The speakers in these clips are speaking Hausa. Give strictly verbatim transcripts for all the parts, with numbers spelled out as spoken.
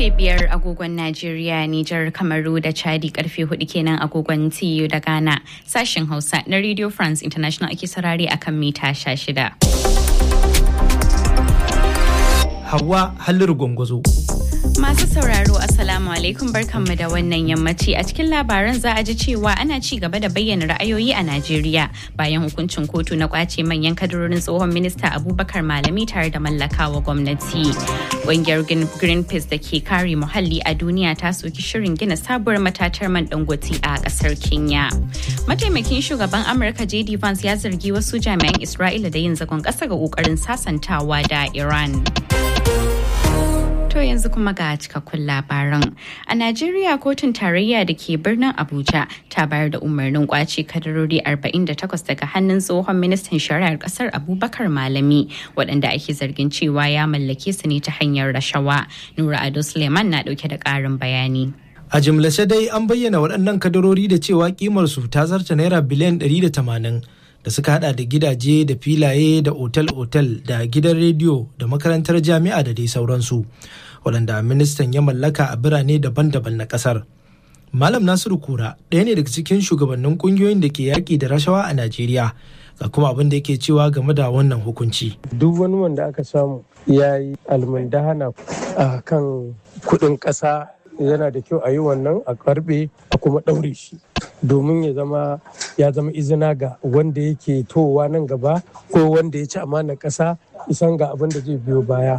Karfe biyar agogon Najeriya, Nijar, Kamaru da Chadi karfe hudu kenan agogon T U da Ghana. Sashen Hausa na Radio France International ake sarari akan mita sha shida. Hauwa Halliru Gwangwazo. Masu sauraro Assalamu alaikum barkanmu da wannan yammaci. A cikin labaran za a ji cewa ana ci gaba da bayyana ra'ayoyi a Najeriya bayan hukuncin kotu na kwace manyan kadarorin tsohon minista Abubakar Malami tare da mallakawa gwamnati. Ƙungiyar Greenpeace da ke kare muhalli a duniya ta soki shirin gina sabuwar matatar man Dangote a ƙasar Kenya. Mataimakin shugaban Amurka J D Vance ya zargi wasu jami'an Isra'ila da yin zagon ƙasa ga ƙoƙarin sasantawa da Iran. To yanzu kuma ga cikakkun labaran. A Najeriya kotun tarayya da ke birnin Abuja ta bayar da umarnin kwace kadarori arba'in da takwas daga hannun tsohon ministan shari'ar kasar Abubakar Malami waɗanda ake zargin cewa ya mallake su ne ta hanyar rashawa. Nura Ado Suleiman na ɗauke da ƙarin bayani. A jimlace dai an bayyana waɗannan kadarori da cewa kimar su ta zarta naira biliyan ɗari da tamanin. Da suka hada da gidaje da filaye da otal-otal da gidan rediyo da makarantar jami'a da dai sauransu waɗanda ministan ya mallaka a birane daban-daban na ƙasar. Malam Nasiru Kura ɗaya ne daga cikin shugabannin ƙungiyoyin da ke yaƙi da rashawa a Najeriya ga kuma abin da yake cewa game da wannan hukunci. Duk wani wanda aka samu ya yi almundahana a kan kuɗin ƙasa yana da kyau a yi wannan a karɓe a kuma ɗaure shi. Domin ya zama ya zama izina ga wanda yake towa nan gaba ko wanda ya ci amanar ƙasa isan ga abin da zai biyo baya.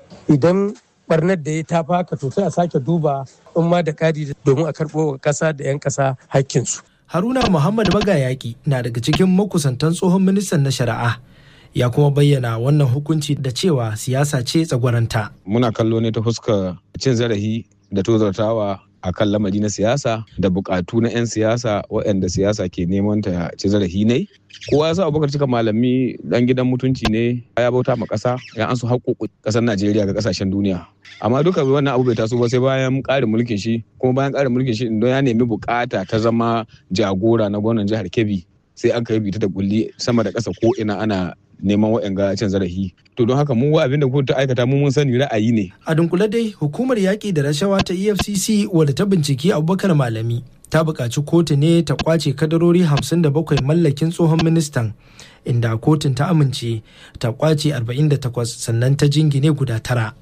Idan barnar da ya tafi haka to sai a sake duba in ma da kadi domin a karɓo ƙasa da 'yan ƙasa hakkinsu. Haruna Muhammad Bagayaki na daga cikin makusantan tsohon ministan na shari'a. Ya kuma bayyana wannan hukunci da cewa siyasa ce tsagwaranta. Muna kallo ne ta fuskar cin zarafi da tozartawa a kan lamari na siyasa da bukatu na 'yan siyasa waɗanda siyasa ke neman ta ci zarafi ne. Kowa ya sa Abubakar Cika Malami dan gidan mutunci ne ya bauta ma ƙasa ya an su haƙoƙi ƙasar Najeriya ga ƙasashen duniya. Amma duka wannan abu bai taso ba sai bayan ƙarin mulkin shi kuma bayan ƙarin mulkin shi don ya nemi bukata ta zama jagora na gwamnan jihar Kebbi sai an kai bita da kulli sama da ƙasa ko ina ana neman waɗanga cin zarafi. To don haka mu abin da kotu ta aikata mu mun sani ra'ayi ne. A dunkule dai hukumar yaƙi da rashawa ta E F C C wadda ta binciki Abubakar Malami ta buƙaci kotu ne ta kwace kadarori hamsin da bakwai mallakin tsohon ministan inda kotun ta amince ta kwace arba'in da takwas sannan ta jingine guda tara.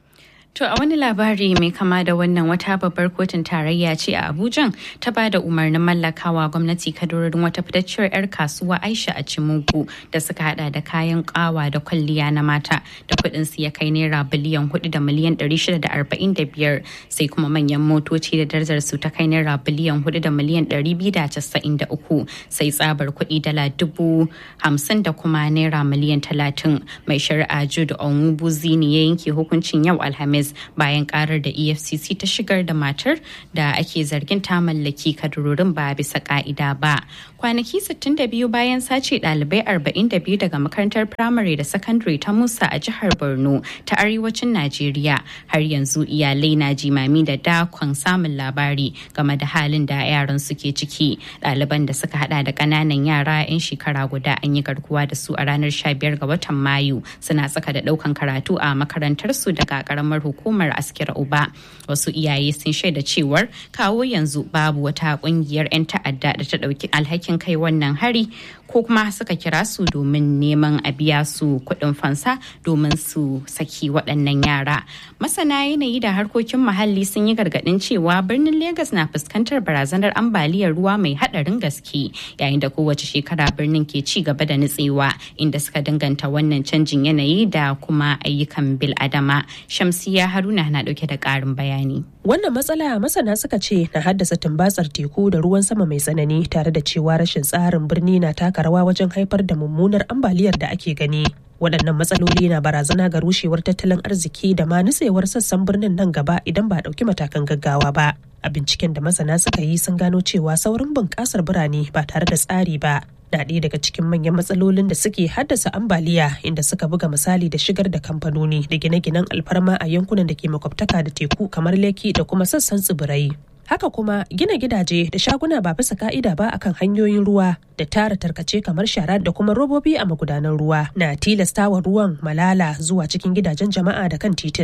To a wani labari mai kama da wannan wata babbar kotun tarayya ce a Abuja ta ba da umarnin mallakawa gwamnati kadarorin wata fitacciyar 'yar kasuwa Aisha a Cimugu da suka hada da kayan kawa da kwalliya na mata da kuɗin su ya kai naira biliyan hudu da miliyan ɗari shida da arba'in da biyar sai kuma manyan motoci da darajar su ta kai naira biliyan hudu da miliyan ɗari biyu da casa'in da uku sai tsabar kuɗi dala dubu hamsin da kuma naira miliyan talatin. Mai shari'a Jude Onwubuzi ne ya yanke hukuncin yau Alhamis bayan karar da E F C C ta shigar da matar da ake zargin ta mallaki kadarorin ba bisa ka'ida ba. Kwanaki sittin da biyu bayan sace ɗalibai arba'in da biyu daga makarantar firamare da sakandare ta Musa a jihar Borno ta arewacin Najeriya har yanzu iyalai na jimami da dakon samun labari game da halin da yaran suke ciki. Ɗaliban da suka hada da ƙananan yara 'yan shekara guda an yi garkuwa da su a ranar sha biyar ga watan Mayu suna tsaka da ɗaukan karatu a makarantarsu daga ƙaramar hukumar Askira Uba. Wasu iyaye sun shaida cewar kawo yanzu babu wata kungiyar 'yan ta'adda da ta dauki alhakin kai wannan hari ko kuma suka kira su domin neman a biya su kuɗin fansa domin su saki waɗannan yara. Masana yanayi da harkokin muhalli sun yi gargaɗin cewa birnin Legas na fuskantar barazanar ambaliyar ruwa mai haɗarin gaske yayin da kowace shekara birnin ke ci gaba da nutsewa inda suka danganta wannan canjin yanayi da kuma ayyukan bil'adama. Shamsiya Haruna na dauke da karin bayani. Wannan matsala masana suka ce na haddasa tumbatsar teku da ruwan sama mai tsanani tare da cewa rashin tsarin birni na taka rawa wajen haifar da mummunar ambaliyar da ake gani. Waɗannan matsaloli na barazana ga rushewar tattalin arziki da ma nutsewar sassan birnin nan gaba idan ba a ɗauki matakan gaggawa ba. A binciken da masana suka yi sun gano cewa saurin bunƙasar birane ba tare da tsari ba na ɗaya daga cikin manyan matsalolin da suke haddasa ambaliya, inda suka buga misali da shigar da kamfanoni da gine-ginen alfarma a yankunan da ke makwabtaka da teku kamar Lekki da kuma sassan tsibirai. Haka kuma gina gidaje da shaguna ba bisa ka'ida ba akan hanyoyin ruwa da tara tarkace kamar shara da kuma robobi a magudanan ruwa na tilastawa ruwan malala zuwa cikin gidajen jama'a da kan tituna.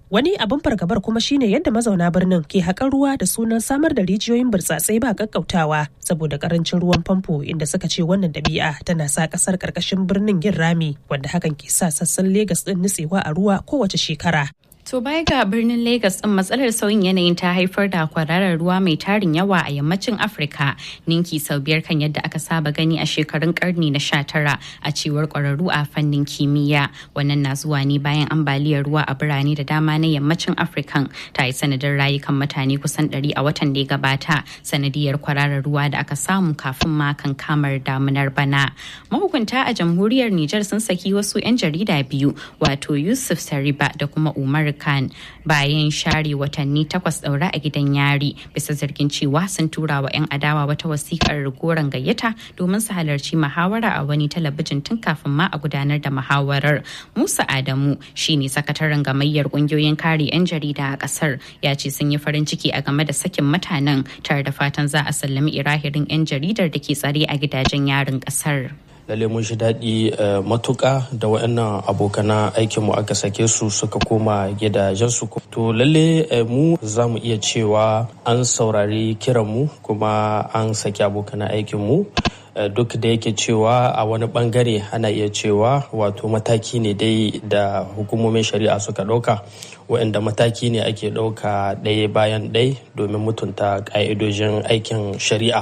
Wani abin fargabar kuma shine yadda mazauna birnin ke haƙar ruwa da sunan samar da rijiyoyin burtsatsai ba kakkautawa saboda karancin ruwan famfo, inda suka ce wannan ɗabi'a tana sa ƙasar ƙarƙashin birnin yin rami, wanda hakan ke sa sassan Legas ɗin nutsewa a ruwa kowace shekara. To baya ga birnin Legas ɗin, matsalar sauyin yanayin ta haifar da kwararar ruwa mai tarin yawa a yammacin Afirka, ninki sau biyar kan yadda aka saba gani a shekarun karni na sha tara, a cewar kwararru a fannin kimiyya. Wannan na zuwa ne bayan ambaliyar ruwa a birane da dama na yammacin Afirkan ta yi sanadin rayukan mutane kusan ɗari a watan da ya gabata, sanadiyar kwararar ruwa da aka samu kafin ma kan kamar damunar bana. Mahukunta a jamhuriyar Nijar sun saki wasu 'yan jarida biyu, wato Yusuf Sariba da kuma Umar Khan, bayan share watanni takwas daure a gidan yari bisa zargin cewa sun tura wa 'yan adawa wata wasikar goron gayyata domin su halarci muhawara a wani talabijin tun kafin ma a gudanar da muhawarar. Musa Adamu shine sakataren gamayyar kungiyoyin kare 'yan jarida a kasar, ya ce sun yi farin ciki a game da sakin mutanen, tare da fatan za a sallami irahirin 'yan jaridar da ke tsare a gidajen yarin kasar. Lalle mun shi daɗi matuƙa da waɗannan abokana aikinmu aka sake su suka koma gidajensu. To lalle mu za mu iya cewa an saurari kiranmu kuma an saki abokana aikinmu. Duk da yake cewa a wani bangare ana iya cewa wato mataki ne dai da hukumomin shari'a suka ɗauka, waɗanda mataki ne ake ɗauka ɗaya bayan ɗaya domin mutunta ƙa'idojin aikin shari'a.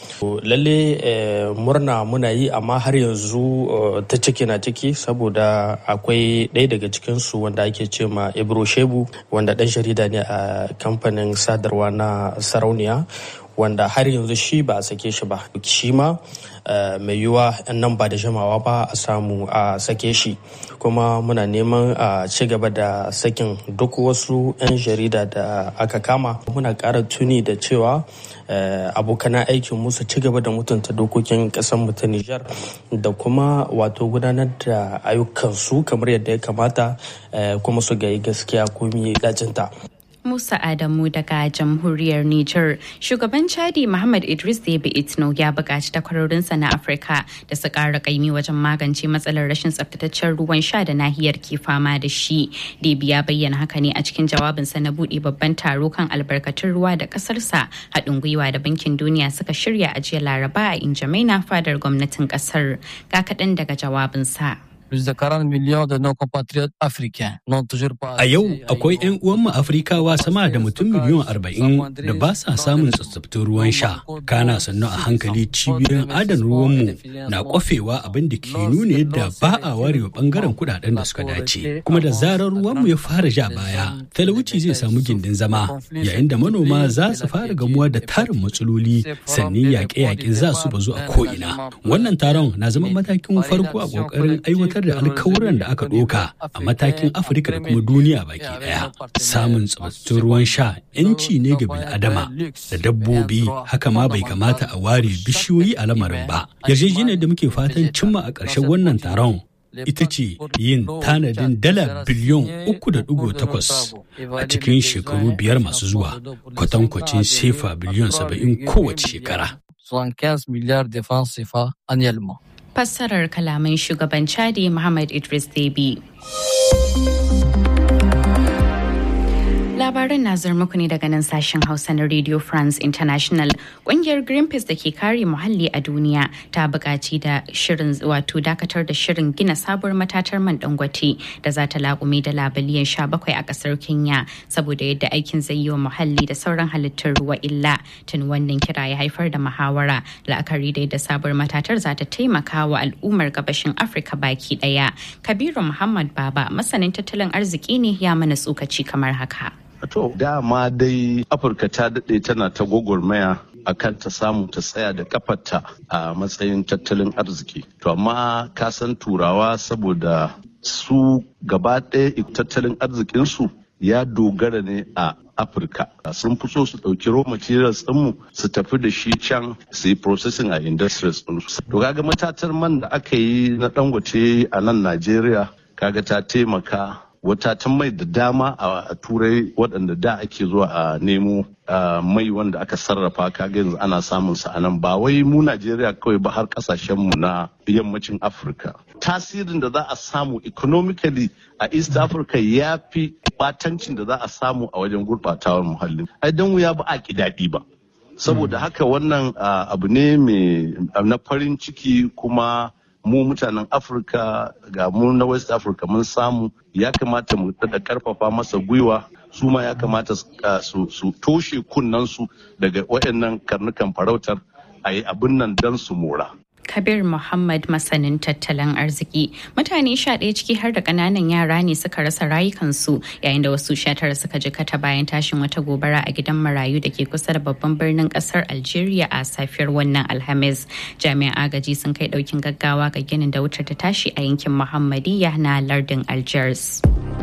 Lalle murna muna yi, amma har yanzu ta ciki na ciki, saboda akwai ɗaya daga cikinsu wanda ake ce ma Ibro Shebu, wanda ɗan jarida ne a kamfanin sadarwa na Sarauniya, wanda har yanzu shi ba a sake shi ba. Shi ma mai yiwuwa nan ba da jimawa ba a samu a sake shi, kuma muna neman a ci gaba da sakin duk wasu 'yan jarida da aka kama. Muna ƙara tuni da cewa abokan aikin musu ci gaba da mutunta dokokin ƙasar mu ta Nijar, da kuma wato gudanar da ayyukansu kamar yadda ya kamata, kuma su ga gaskiya komi dacinta. Musa Adamu daga jamhuriyar Nijar. Shugaban Chadi Muhammad Idris Deby Itno ya buƙaci takwarorinsa na Afirka da su ƙara ƙaimi wajen magance matsalar rashin tsaftataccen ruwan sha da nahiyar ke fama da shi. Deby ya bayyana haka ne a cikin jawabinsa na buɗe babban taro kan albarkatun ruwa da ƙasarsa, haɗin gwiwa da Bankin Duniya suka shirya a jiya Laraba a Injamaina, fadar gwamnatin ƙasar. Ga kaɗan daga jawabinsa. Plus de quarante millions de nos compatriotes africains n'ont toujours pas. A yau akwai 'yan uwanmu Afrikawa sama da mutum miliyan arba'in da ba sa samun tsaftataccen ruwan sha. Kana sannu a hankali cibiyoyin adana ruwanmu na kwafewa, abin da ke nuna yadda ba a warewa bangaren kudaden da suka dace. Kuma da zarar ruwanmu ya fara ja baya, talauci zai samu gindin zama, yayin da manoma za su fara gamuwa da tarin matsaloli, sannan yaƙe-yaƙe za su bazu a ko'ina. Wannan taron na zama matakin farko a ƙoƙarin aiwatar da alkawuran da aka ɗauka a matakin Afirka da kuma duniya baki ɗaya. Samun tsabtattun ruwan sha 'yanci ne ga bil'adama da dabbobi, haka ma bai kamata a ware bishiyoyi a lamarin ba. Yarjejeniyar da muke fatan cimma a ƙarshen wannan taron ita ce yin tanadin dala biliyon uku da ɗigo takwas a cikin shekaru biyar masu zuwa, kwatankwacin sefa biliyon saba'in kowace shekara. Fassarar kalaman shugaban Chadi Muhammad Idris Deby. Labaran na zuwa muku ne daga nan sashen Hausa na Radio France International. Ƙungiyar Greenpeace da ke kare muhalli a duniya ta buƙaci da shirin wato dakatar da shirin gina sabuwar matatar man Dangote da za ta laƙume dala biliyan sha bakwai a ƙasar Kenya, saboda yadda aikin zai yi wa muhalli da sauran halittar ruwa illa. Tun wannan kira ya haifar da muhawara, la'akari da yadda sabuwar matatar za ta taimaka wa al'ummar gabashin Afirka baki ɗaya. Kabiru Muhammad Baba, masanin tattalin arziki ne, ya mana tsokaci kamar haka. To dama dai Afirka ta daɗe tana ta gwagwarmaya a kan ta samu ta tsaya da kafarta a matsayin tattalin arziki. To amma ka san turawa saboda su gaba ɗaya tattalin arzikinsu ya dogara ne a Afirka. Sun fi so su ɗauki raw materials ɗinmu su tafi da shi can su yi processing a industries ɗinsu. To kaga matatar man da aka yi na Dangote a nan Najeriya kaga ta taimaka watatan mai da dama a turai waɗanda da ake zuwa a nemo mai wanda aka sarrafa kaga yanzu ana samun sa a nan ba wai mu Najeriya kawai ba har kasashenmu na yammacin Afirka. Tasirin da za a samu economically a East Africa ya fi batancin da za a samu a wajen gurɓatawar muhalli. Ai dan wuya ba a ki daɗi ba. Saboda haka wannan abu ne mai na farin ciki kuma mu mutanen Afirka ga mu na West Africa mun samu ya kamata mu da karfafa masa gwiwa su ma ya kamata su toshe kunnansu daga waɗannan karnukan farautar a yi abin nan don su mora. Kabir Muhammad masanin tattalin arziki. Mutane sha ɗaya ciki har da ƙananan yara ne suka rasa rayukansu yayin da wasu sha tara suka jikata bayan tashin wata gobara a gidan marayu da ke kusa da babban birnin ƙasar Algeria a safiyar wannan Alhamis. Jami'an agaji sun kai ɗaukin gaggawa ga ginin da wutar ta tashi a yankin Muhammadiyya na lardin Algiers.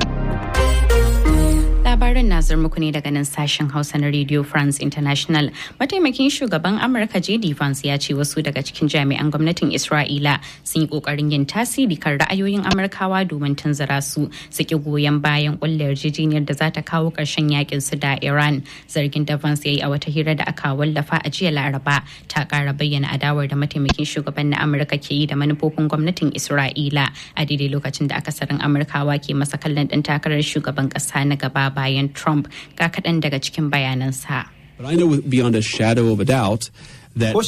Labarin na muku ne daga nan sashen Hausa na Radio France International. Mataimakin shugaban Amurka J D Vance ya ce wasu daga cikin jami'an gwamnatin Isra'ila sun yi kokarin yin tasiri kan ra'ayoyin Amurkawa domin tunzura su su ki goyon bayan kullayar yarjejeniyar da za ta kawo ƙarshen yakin su da Iran. Zargin da Vance ya yi a wata hira da aka wallafa a jiya Laraba ta ƙara bayyana adawar da mataimakin shugaban na Amurka ke yi da manufofin gwamnatin Isra'ila a daidai lokacin da akasarin Amurkawa ke masa kallon ɗan takarar shugaban ƙasa na gaba bayan Trump ga kaɗan daga cikin bayanansa. But I know beyond a shadow of a doubt that